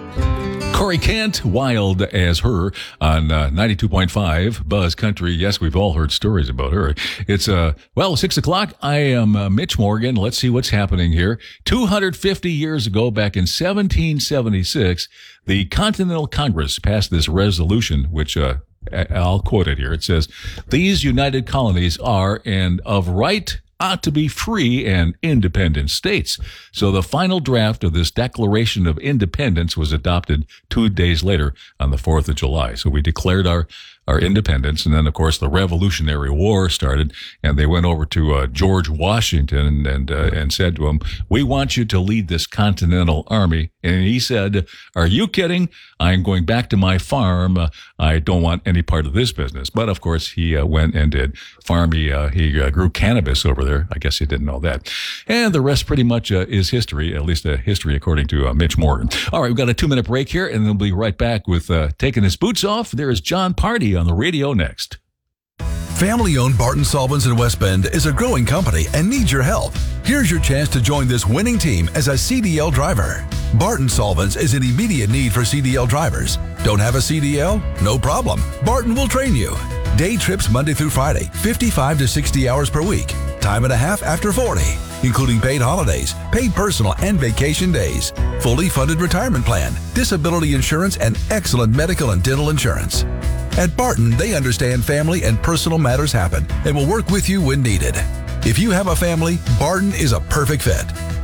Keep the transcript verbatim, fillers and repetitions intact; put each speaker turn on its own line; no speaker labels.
Corey Kent, Wild as Her on uh, ninety-two point five Buzz Country. Yes, we've all heard stories about her. It's, uh, well, six o'clock. I am uh, Mitch Morgan. Let's see what's happening here. two hundred fifty years ago, back in seventeen seventy-six, the Continental Congress passed this resolution, which uh, I'll quote it here. It says, "These united colonies are, and of right, ought to be free and independent states." So the final draft of this Declaration of Independence was adopted two days later on the fourth of July. So we declared our, our independence. And then, of course, the Revolutionary War started, and they went over to uh, George Washington and and, uh, and said to him, "We want you to lead this Continental Army." And he said, "Are you kidding? I'm going back to my farm. Uh, I don't want any part of this business." But, of course, he uh, went and did farm. He, uh, he uh, grew cannabis over there. I guess you didn't know that. And the rest pretty much uh, is history, at least uh, history according to uh, Mitch Morgan. All right, we've got a two-minute break here, and then we'll be right back with uh, Taking His Boots Off. There is John Party on the radio next.
Family-owned Barton Solvents in West Bend is a growing company and needs your help. Here's your chance to join this winning team as a C D L driver. Barton Solvents is in immediate need for C D L drivers. Don't have a C D L? No problem. Barton will train you. Day trips Monday through Friday, fifty-five to sixty hours per week. Time and a half after forty, including paid holidays, paid personal and vacation days, fully funded retirement plan, disability insurance, and excellent medical and dental insurance. At Barton, they understand family and personal matters happen and will work with you when needed. If you have a family, Barton is a perfect fit.